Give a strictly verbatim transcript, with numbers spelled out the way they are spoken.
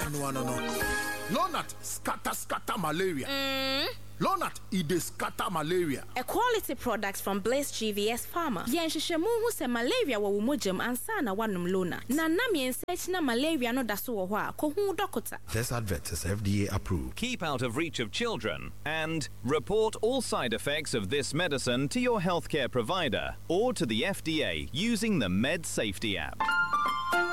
no, no, no. Lonat scatter scatter malaria. Mm. Lonat ide scatter malaria. A quality product from Blaze G V S Pharma. Yen hwehwemu hu se malaria wo womojam ansa na wanum Lonat. Na nam yen search na malaria no daso wo ho a ko hu doctor. This advert is F D A approved. Keep out of reach of children and report all side effects of this medicine to your healthcare provider or to the F D A using the Med Safety app.